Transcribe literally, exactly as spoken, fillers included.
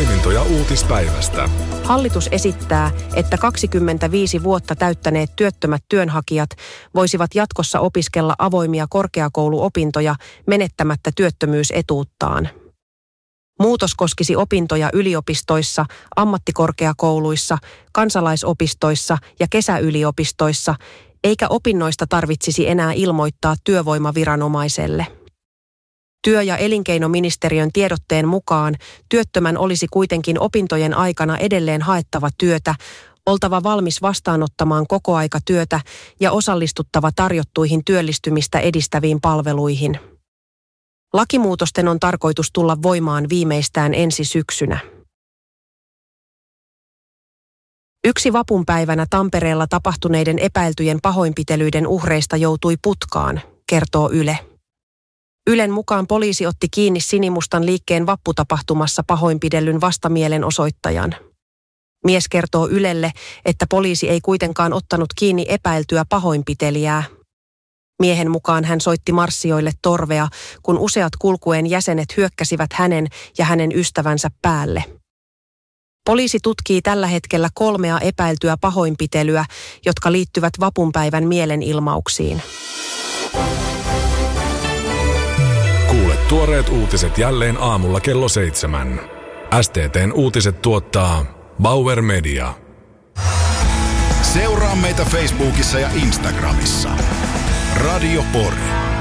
Poimintoja uutispäivästä. Hallitus esittää, että kaksikymmentäviisi vuotta täyttäneet työttömät työnhakijat voisivat jatkossa opiskella avoimia korkeakouluopintoja menettämättä työttömyysetuuttaan. Muutos koskisi opintoja yliopistoissa, ammattikorkeakouluissa, kansalaisopistoissa ja kesäyliopistoissa, eikä opinnoista tarvitsisi enää ilmoittaa työvoimaviranomaiselle. Työ- ja elinkeinoministeriön tiedotteen mukaan työttömän olisi kuitenkin opintojen aikana edelleen haettava työtä, oltava valmis vastaanottamaan kokoaikatyötä ja osallistuttava tarjottuihin työllistymistä edistäviin palveluihin. Lakimuutosten on tarkoitus tulla voimaan viimeistään ensi syksynä. Yksi vapunpäivänä Tampereella tapahtuneiden epäiltyjen pahoinpitelyiden uhreista joutui putkaan, kertoo Yle. Ylen mukaan poliisi otti kiinni Sinimustan liikkeen vapputapahtumassa pahoinpidellyn vastamielenosoittajan. Mies kertoo Ylelle, että poliisi ei kuitenkaan ottanut kiinni epäiltyä pahoinpitelijää. Miehen mukaan hän soitti marssijoille torvea, kun useat kulkueen jäsenet hyökkäsivät hänen ja hänen ystävänsä päälle. Poliisi tutkii tällä hetkellä kolmea epäiltyä pahoinpitelyä, jotka liittyvät vapunpäivän mielenilmauksiin. Kuule tuoreet uutiset jälleen aamulla kello seitsemän. S T T:n uutiset tuottaa Bauer Media. Seuraa meitä Facebookissa ja Instagramissa. Radio Pori.